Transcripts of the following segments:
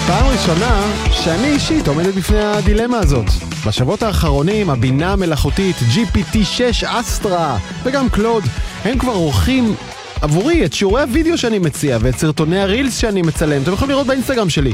פעם ראשונה שאני אישית עומדת בפני הדילמה הזאת. בשבועות האחרונים הבינה המלאכותית GPT-6 אסטרה וגם קלוד הם כבר עורכים עבורי את שיעורי הוידאו שאני מציע ואת סרטוני הרילס שאני מצלם. אתם יכולים לראות באינסטגרם שלי.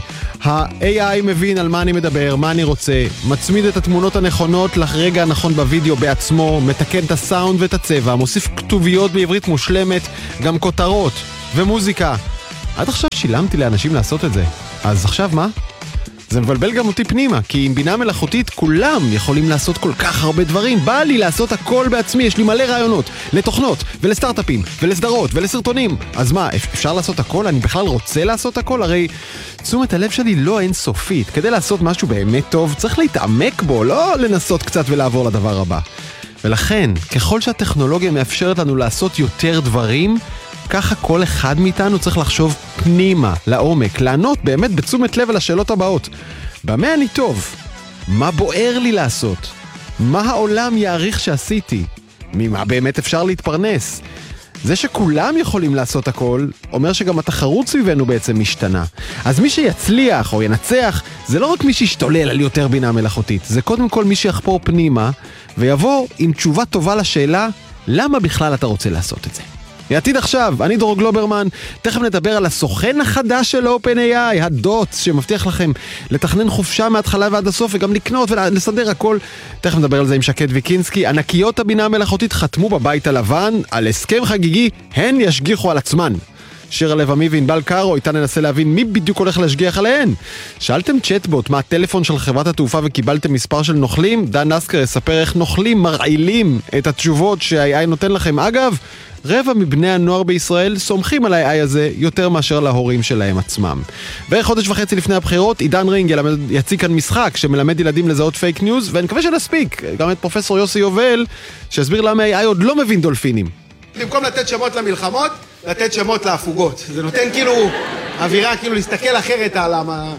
ה-AI מבין על מה אני מדבר, מה אני רוצה, מצמיד את התמונות הנכונות לרגע הנכון בוידאו בעצמו, מתקן את הסאונד ואת הצבע, מוסיף כתוביות בעברית מושלמת, גם כותרות ומוזיקה. עד עכשיו שילמתי לאנשים לעשות את זה. אז עכשיו מה? זה מבלבל גם אותי פנימה, כי עם בינה מלאכותית כולם יכולים לעשות כל כך הרבה דברים. בא לי לעשות הכל בעצמי, יש לי מלא רעיונות לתוכנות ולסטארט-אפים ולסדרות ולסרטונים. אז מה, אפשר לעשות הכל? אני בכלל רוצה לעשות הכל? הרי תשומת הלב שלי לא אינסופית. כדי לעשות משהו באמת טוב צריך להתעמק בו, לא לנסות קצת ולעבור לדבר הבא. ולכן, ככל שהטכנולוגיה מאפשרת לנו לעשות יותר דברים, ככה כל אחד מאיתנו צריך לחשוב פנימה, לעומק, לענות באמת בתשומת לב על השאלות הבאות. במה אני טוב? מה בוער לי לעשות? מה העולם יעריך שעשיתי? ממה באמת אפשר להתפרנס? זה שכולם יכולים לעשות הכל, אומר שגם התחרות סביבנו בעצם משתנה. אז מי שיצליח או ינצח, זה לא רק מי שישתולל על יותר בינה מלאכותית, זה קודם כל מי שיחפור פנימה, ויבוא עם תשובה טובה לשאלה, למה בכלל אתה רוצה לעשות את זה? יעתיד עכשיו, אני דרור גלוברמן, תכף נדבר על הסוכן החדש של OpenAI, הדוטס, שמבטיח לכם לתכנן חופשה מההתחלה ועד הסוף, וגם לקנות ולסדר הכל. תכף נדבר על זה עם שקד ויקינסקי. ענקיות הבינה המלאכותית חתמו בבית הלבן על הסכם חגיגי, הן ישגיחו על עצמן. שירה לב-עמי וענבל קארו, איתה ננסה להבין מי בדיוק הולך להשגיח עליהן. שאלתם צ'טבוט מה הטלפון של חברת התעופה וקיבלתם מספר של נוכלים? דן נסקר יספר איך נוכלים מרעילים את התשובות שה-AI נותן לכם. אגב, רבע מבני הנוער בישראל סומכים על ה-AI הזה יותר מאשר להורים שלהם עצמם. וחודש וחצי לפני הבחירות, עידן רינג יציג כאן משחק שמלמד ילדים לזהות פייק ניוז, ואני מקווה שנספיק גם את פרופסור יוסי יובל, שיסביר למה ה-AI עוד לא מבין דולפינים. במקום לתת שמות למלחמות, לתת שמות להפוגות. זה נותן כאילו אווירה, כאילו להסתכל אחרת על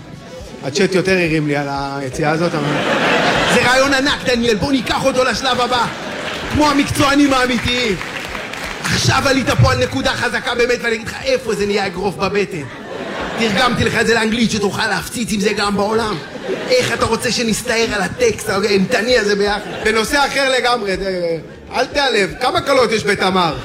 הצ'אט יותר הרים לי על היציאה הזאת. זה רעיון ענק, דניאל, בוא ניקח אותו לשלב הבא. כמו המקצוענים האמיתיים. עכשיו עלית פה על נקודה חזקה באמת, ואני אגיד לך איפה זה נהיה אגרוף בבטן. תרגמתי לך את זה לאנגלית שתוכל להפציץ עם זה גם בעולם. איך אתה רוצה שנסתער על הטקסט האימתני הזה ביחד? בנושא אחר לגמרי, אל תעלב, כמה קלות יש בתמר?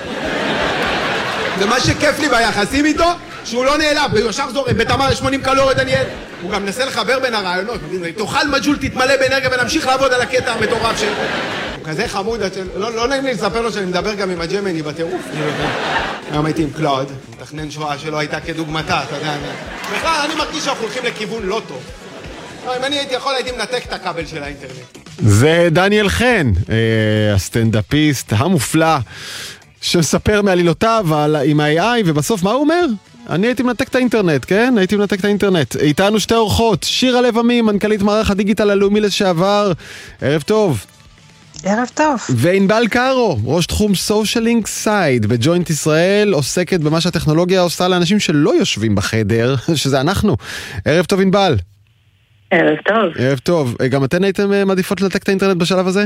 ומה שכיף לי ביחסים איתו, שהוא לא נעלב, וישר זורם, בתמר יש 80 קלוריות, דניאל. הוא גם מנסה לחבר בין הרעיונות, תאכל מג'ול, תתמלא באנרגיה ונמשיך לעבוד על הקטע המטורף שלו. הוא כזה חמוד, לא נעים לי לספר לו שאני מדבר גם עם הג'מני בטירוף. היום הייתי עם קלוד, מתכנן שואה שלא הייתה כדוגמתה, אתה יודע. בכלל, אני מרגיש שאנחנו הולכים לכיוון לא טוב. אם אני הייתי יכול, הייתי מנתק את הכבל של האינטרנט. זה דניאל חן, הסטנדאפיסט המופלא, שמספר מעלילותיו עם ה-AI, ובסוף מה הוא אומר? אני הייתי מנתק את האינטרנט, כן? הייתי מנתק את האינטרנט. איתנו שתי אורחות, שירה לב-עמי, מנכ"לית מערך הדיגיטל הלאומי לשעבר. ערב טוב. ערב טוב. וענבל קארו, ראש תחום סושיאלינג סייד בג'וינט ישראל, עוסקת במה שהטכנולוגיה עושה לאנשים שלא יושבים בחדר, שזה אנחנו. ערב טוב ענבל. ערב טוב. ערב טוב. גם אתן הייתם מעדיפות לנתק את האינטרנט בשלב הזה?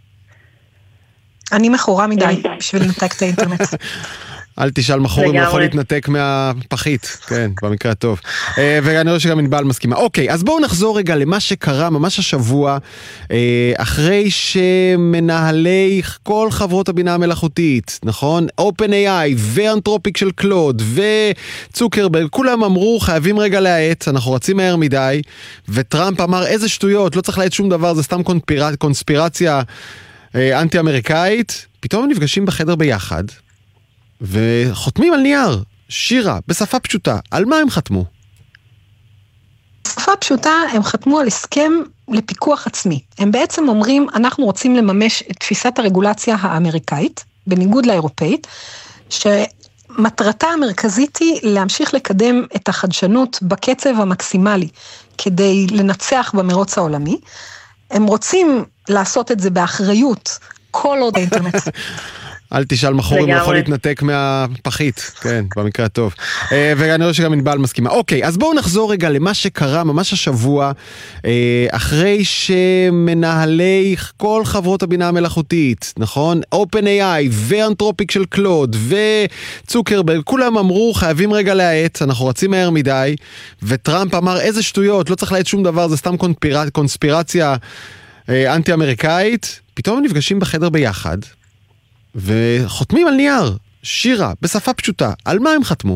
אני מכורה מדי בשביל לנתק את האינטרנט. אל תשאל מחור אם הוא יכול להתנתק מהפחית, כן, במקרה הטוב. ואני רואה שגם ענבל מסכימה. אוקיי, אז בואו נחזור רגע למה שקרה ממש השבוע, אחרי שמנהלי כל חברות הבינה המלאכותית, נכון? OpenAI ואנתרופיק של קלוד וצוקרברג, כולם אמרו חייבים רגע להאט, אנחנו רצים מהר מדי, וטראמפ אמר איזה שטויות, לא צריך להאט שום דבר, זה סתם קונספירציה אנטי-אמריקאית. פתאום הם נפגשים בחדר ביחד, וחותמים על נייר, שירה, בשפה פשוטה. על מה הם חתמו? בשפה פשוטה הם חתמו על הסכם לפיקוח עצמי. הם בעצם אומרים, אנחנו רוצים לממש את תפיסת הרגולציה האמריקאית, בניגוד לאירופאית, שמטרתה המרכזית היא להמשיך לקדם את החדשנות בקצב המקסימלי, כדי לנצח במרוץ העולמי. הם רוצים לעשות את זה באחריות, כל עוד האינטרנט. אל תשאל מחור אם הוא יכול להתנתק מהפחית, כן, במקרה הטוב. ואני רואה שגם ענבל מסכימה. אוקיי, אז בואו נחזור רגע למה שקרה ממש השבוע, אחרי שמנהלי כל חברות הבינה המלאכותית, נכון? OpenAI ואנתרופיק של קלוד וצוקרברג, כולם אמרו חייבים רגע להאט, אנחנו רצים מהר מדי, וטראמפ אמר איזה שטויות, לא צריך להאט שום דבר, זה סתם קונספירציה אנטי-אמריקאית. פתאום הם נפגשים בחדר ביחד, וחותמים על נייר, שירה, בשפה פשוטה. על מה הם חתמו?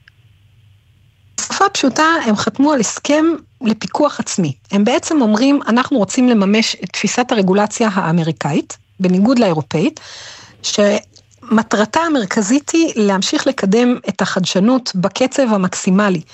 בשפה פשוטה הם חתמו על הסכם לפיקוח עצמי. הם בעצם אומרים, אנחנו רוצים לממש את תפיסת הרגולציה האמריקאית, בניגוד לאירופאית, שמטרתה המרכזית היא להמשיך לקדם את החדשנות בקצב המקסימלי.